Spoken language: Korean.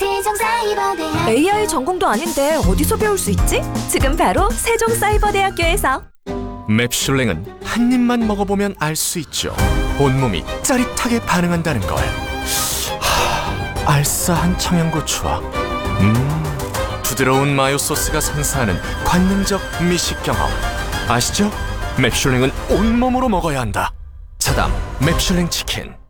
세종사이버대학 AI 전공도 아닌데 어디서 배울 수 있지? 지금 바로 세종사이버대학교에서. 맵슐랭은 한 입만 먹어보면 알 수 있죠. 온몸이 짜릿하게 반응한다는 걸. 알싸한 청양고추와 부드러운 마요 소스가 선사하는 관능적 미식 경험. 아시죠? 맵슐랭은 온몸으로 먹어야 한다. 차담 맵슐랭 치킨.